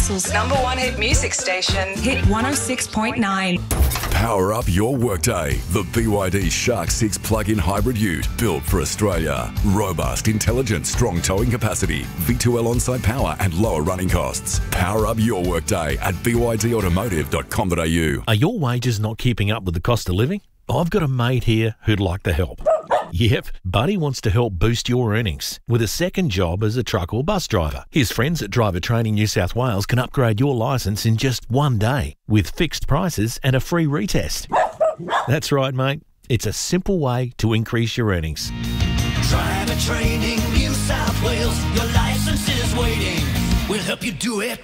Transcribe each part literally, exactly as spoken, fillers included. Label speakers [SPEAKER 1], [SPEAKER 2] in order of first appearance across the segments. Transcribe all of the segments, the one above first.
[SPEAKER 1] Newcastle's
[SPEAKER 2] number one hit music station,
[SPEAKER 1] Hit one oh six point nine.
[SPEAKER 3] Power up your workday. The B Y D Shark six plug-in hybrid ute, built for Australia. Robust, intelligent, strong towing capacity, V two L on-site power and lower running costs. Power up your workday at b y d automotive dot com dot a u.
[SPEAKER 4] Are your wages not keeping up with the cost of living? I've got a mate here who'd like to help. Yep, Buddy wants to help boost your earnings with a second job as a truck or bus driver. His friends at Driver Training New South Wales can upgrade your licence in just one day with fixed prices and a free retest. That's right, mate. It's a simple way to increase your earnings.
[SPEAKER 5] Driver Training New South Wales, your licence is waiting. We'll help you do it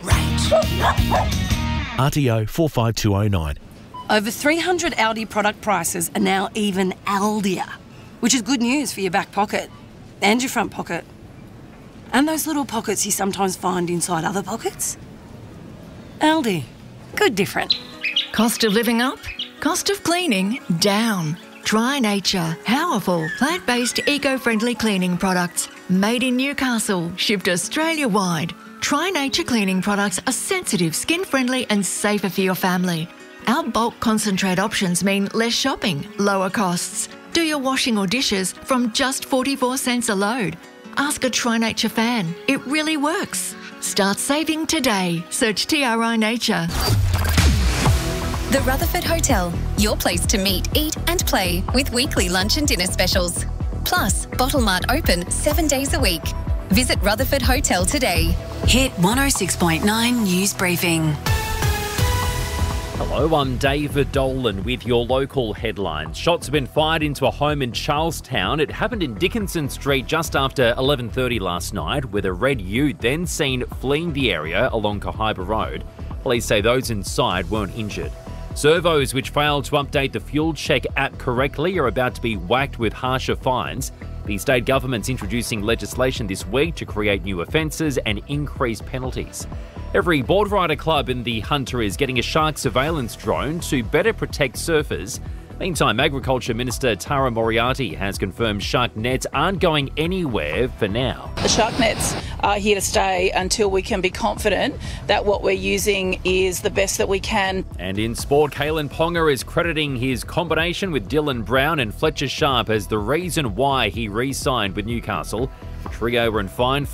[SPEAKER 5] right.
[SPEAKER 4] R T O four five two oh nine.
[SPEAKER 6] Over three hundred Aldi product prices are now even Aldier, which is good news for your back pocket and your front pocket. And those little pockets you sometimes find inside other pockets. Aldi. Good different.
[SPEAKER 7] Cost of living up? Cost of cleaning down. Try Nature. Powerful, plant-based, eco-friendly cleaning products. Made in Newcastle, shipped Australia-wide. Try Nature cleaning products are sensitive, skin-friendly and safer for your family. Our bulk concentrate options mean less shopping, lower costs. Do your washing or dishes from just forty-four cents a load. Ask a Try Nature fan. It really works. Start saving today. Search T R I Nature.
[SPEAKER 8] The Rutherford Hotel, your place to meet, eat and play with weekly lunch and dinner specials. Plus, Bottle Mart open seven days a week. Visit Rutherford Hotel today.
[SPEAKER 2] Hit one oh six point nine News Briefing.
[SPEAKER 9] Hello, I'm David Dolan with your local headlines. Shots have been fired into a home in Charlestown. It happened in Dickinson Street just after eleven thirty last night, with a red ute then seen fleeing the area along Cohiba Road. Police say those inside weren't injured. Servos which failed to update the Fuel Check app correctly are about to be whacked with harsher fines. The state government's introducing legislation this week to create new offences and increase penalties. Every board rider club in the Hunter is getting a shark surveillance drone to better protect surfers. Meantime, Agriculture Minister Tara Moriarty has confirmed shark nets aren't going anywhere for now.
[SPEAKER 10] The shark nets are here to stay until we can be confident that what we're using is the best that we can.
[SPEAKER 9] And in sport, Kalen Ponga is crediting his combination with Dylan Brown and Fletcher Sharp as the reason why he re-signed with Newcastle. The trio were in fine